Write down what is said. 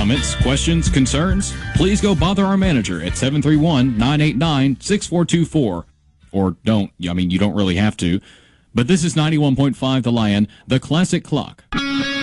comments, questions, concerns, please go bother our manager at 731-989-6424. Or don't. I mean, you don't really have to. But this is 91.5 The Lion, the classic clock.